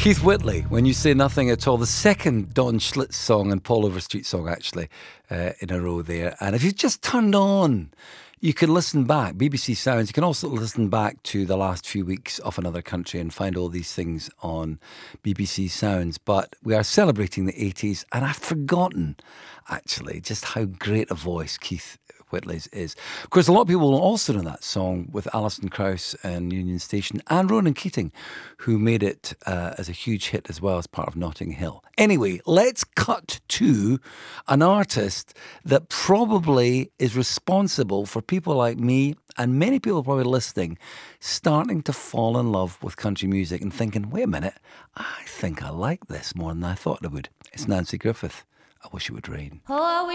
Keith Whitley, When You Say Nothing at All, the second Don Schlitz song and Paul Overstreet song, actually, in a row there. And if you've just turned on, you can listen back, BBC Sounds. You can also listen back to the last few weeks of Another Country and find all these things on BBC Sounds. But we are celebrating the 80s, and I've forgotten, actually, just how great a voice Keith Whitley's is. Of course, a lot of people will also know that song with Alison Krauss and Union Station and Ronan Keating, who made it as a huge hit as well as part of Notting Hill. Anyway, let's cut to an artist that probably is responsible for people like me and many people probably listening starting to fall in love with country music and thinking, wait a minute, I think I like this more than I thought I would. It's Nancy Griffith. I Wish It Would Rain. Oh,